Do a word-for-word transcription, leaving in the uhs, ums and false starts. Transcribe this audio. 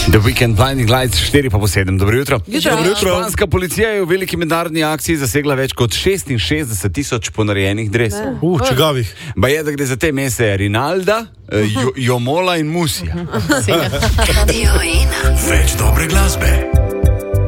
The Weekend Blinding Lights, štiri pa po sedem. Dobro jutro. Jutro. Dobro jutro. Španska policija je v veliki mednarodni akciji zasegla več kot šestinšestdeset tisoč ponarejenih dresov. Uh, čigavih. Ba je, da gre za te mese Rinalda, jo, Jomola in Musija. Več dobre glasbe.